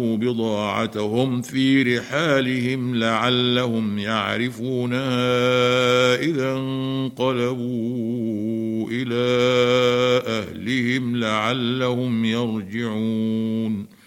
بضاعتهم في رحالهم لعلهم يعرفونها إذا انقلبوا إلى أهلهم لعلهم يرجعون